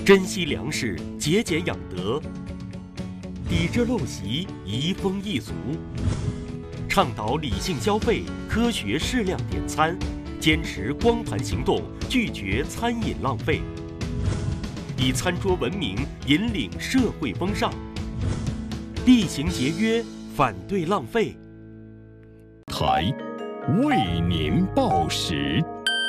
珍惜粮食，节俭养德，抵制陋习，移风易俗，倡导理性消费，科学适量点餐，坚持光盘行动，拒绝餐饮浪费，以餐桌文明引领社会风尚，厉行节约，反对浪费。 台为您报时。